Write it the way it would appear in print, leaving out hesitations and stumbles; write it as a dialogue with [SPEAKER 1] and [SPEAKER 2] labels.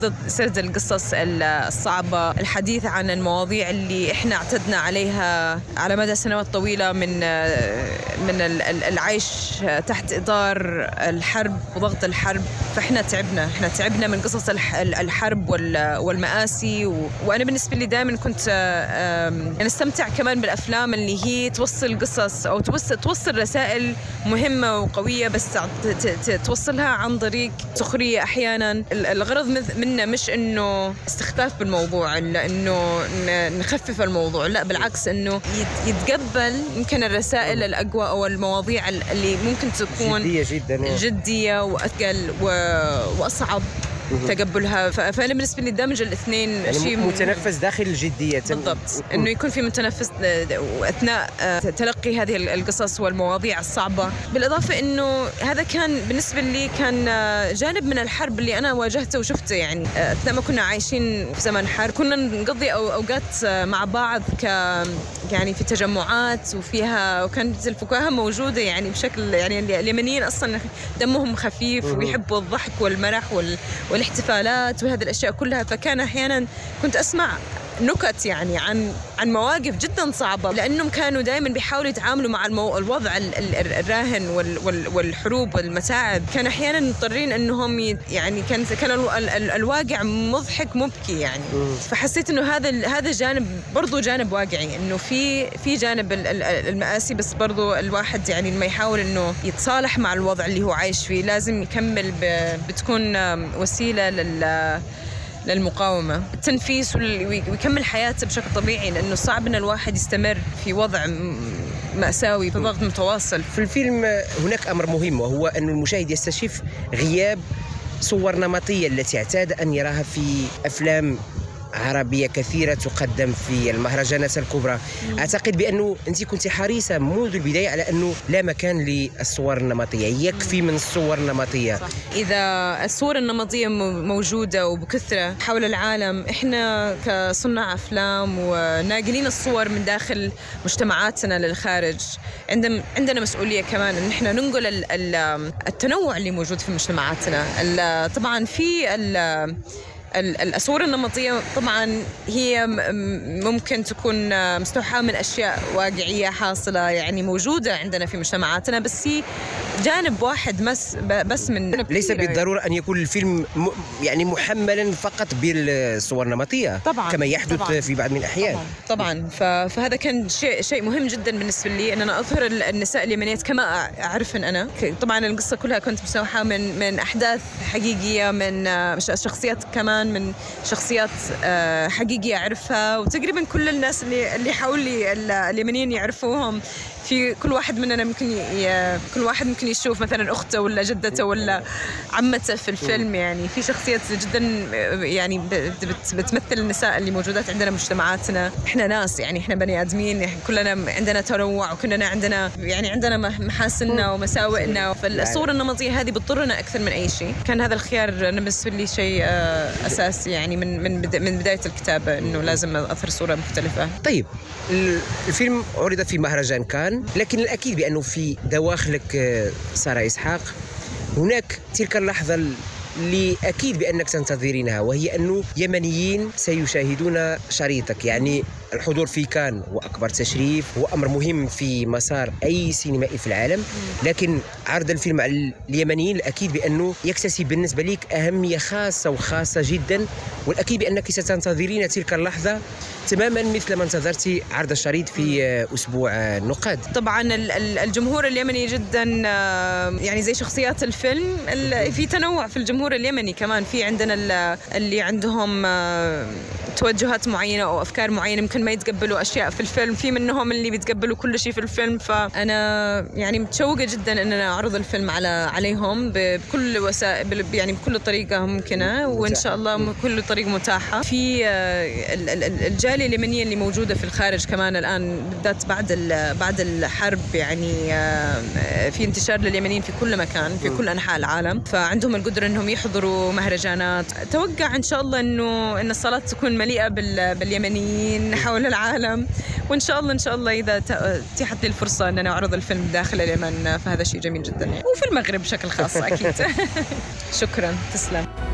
[SPEAKER 1] ضد سرد القصص الصعبة، الحديث عن المواضيع اللي إحنا اعتدنا عليها على مدى سنوات طويلة من العيش تحت إطار الحرب وضغط الحرب. فإحنا تعبنا من قصص الحرب والمآسي. وأنا بالنسبة لي دائما كنت نستمتع كمان بالأفلام اللي هي توصل قصص أو توصل رسائل مهمة وقوية، بس توصلها عن طريق سخرية أحيانا. الغرض منا مش إنه استخفاف بالموضوع، إلا إنه نخفف الموضوع، لا بالعكس، إنه يتقبل يمكن الرسائل الأقوى أو المواضيع اللي ممكن تكون
[SPEAKER 2] جدية جدا،
[SPEAKER 1] جدية وأثقل وأصعب تقبلها. فأنا بالنسبة لي دمج الاثنين
[SPEAKER 2] يعني
[SPEAKER 1] شيء
[SPEAKER 2] متنفس داخل الجدية
[SPEAKER 1] بالضبط، إنه يكون في متنفس أثناء تلقي هذه القصص والمواضيع الصعبة. بالإضافة إنه هذا كان بالنسبة لي كان جانب من الحرب اللي أنا واجهته وشفته، يعني أثناء ما كنا عايشين في زمن حرب كنا نقضي أوقات مع بعض يعني في تجمعات وكانت الفكاهة موجودة يعني بشكل، يعني اليمنيين أصلا دمهم خفيف ويحبوا الضحك والمرح والاحتفالات وهذه الأشياء كلها. فكان أحيانا كنت أسمع نكت يعني عن مواقف جدا صعبة، لأنهم كانوا دائما بيحاولوا يتعاملوا مع الوضع الراهن والحروب والمتاعب. كان أحيانا مضطرين أنهم يعني كان الواقع مضحك مبكي يعني. فحسيت أنه هذا جانب برضو جانب واقعي، أنه في جانب المآسي، بس برضو الواحد يعني لما يحاول أنه يتصالح مع الوضع اللي هو عايش فيه لازم يكمل بتكون وسيلة للمقاومة، التنفيس، ويكمل حياته بشكل طبيعي، لأنه صعب أن الواحد يستمر في وضع مأساوي بضغط متواصل.
[SPEAKER 2] في الفيلم هناك أمر مهم، وهو أن المشاهد يستشف غياب صور نمطية التي اعتاد أن يراها في أفلام عربية كثيرة تقدم في المهرجانات الكبرى. أعتقد بأنه أنت كنت حريصة منذ البداية على أنه لا مكان للصور النمطية، يكفي من الصور النمطية.
[SPEAKER 1] صح. إذا الصور النمطية موجودة وبكثرة حول العالم، إحنا كصناع أفلام وناقلين الصور من داخل مجتمعاتنا للخارج عندنا مسؤولية كمان أن إحنا ننقل التنوع اللي موجود في مجتمعاتنا. طبعا في الصور النمطية طبعا هي ممكن تكون مستوحاة من أشياء واقعية حاصلة يعني موجودة عندنا في مجتمعاتنا، بس هي جانب واحد بس من
[SPEAKER 2] ليس بالضرورة أن يكون الفيلم يعني محملا فقط بالصور النمطية
[SPEAKER 1] طبعا،
[SPEAKER 2] كما يحدث
[SPEAKER 1] طبعا
[SPEAKER 2] في بعض من الأحيان.
[SPEAKER 1] طبعا. فهذا كان شيء مهم جدا بالنسبة لي، أن أنا أظهر النساء اليمنيات كما أعرفن أنا. طبعا القصة كلها كنت مستوحاة من أحداث حقيقية، من شخصيات كمان، من شخصيات حقيقية أعرفها، وتقريبا كل الناس اللي حولي اليمنيين يعرفوهم. في كل واحد مننا كل واحد ممكن يشوف مثلا أخته ولا جدته ولا عمته في الفيلم. يعني في شخصيات جدا يعني بتمثل النساء اللي موجودات عندنا مجتمعاتنا. احنا ناس، يعني احنا بني آدمين، كلنا عندنا تنوع، وكلنا عندنا محاسننا ومساوئنا. فالصورة النمطية هذه بتضرنا أكثر من أي شيء. كان هذا الخيار بالنسبة لي شيء أساسي يعني من بداية الكتابة، إنه لازم أظهر صورة مختلفة.
[SPEAKER 2] طيب، الفيلم عرض في مهرجان كان، لكن الأكيد بأنه في دواخلك سارة إسحاق هناك تلك اللحظة اللي أكيد بأنك تنتظرينها، وهي أنه يمنيين سيشاهدون شريطك. يعني الحضور في كان هو أكبر تشريف، هو أمر مهم في مسار أي سينمائي في العالم، لكن عرض الفيلم على اليمنيين الأكيد بأنه يكتسب بالنسبة لك أهمية خاصة جدا، والأكيد بأنك ستنتظرين تلك اللحظة تماما مثل ما انتظرتي عرض الشريط في أسبوع النقاد.
[SPEAKER 1] طبعا الجمهور اليمني جدا يعني زي شخصيات الفيلم، في تنوع في الجمهور اليمني كمان. في عندنا اللي عندهم توجهات معينة أو أفكار معينة، يمكن ما يتقبلوا أشياء في الفيلم، في منهم اللي بيتقبلوا كل شيء في الفيلم. فأنا يعني متشوقة جدا أن أنا أعرض الفيلم عليهم بكل وسائل، يعني بكل طريقة ممكنة، وإن شاء الله بكل طريقة متاحة. في الجالية اليمنية اللي موجودة في الخارج كمان الآن، بالذات بعد الحرب، يعني في انتشار لليمنيين في كل مكان في كل أنحاء العالم، فعندهم القدرة أنهم يحضروا مهرجانات. أتوقع إن شاء الله إن الصالات تكون مليئة باليمنيين حول العالم، وإن شاء الله إذا اتيحت لي الفرصة أن أنا أعرض الفيلم داخل اليمن فهذا شيء جميل جدا يعني. وفي المغرب بشكل خاص أكيد. شكرا، تسلم.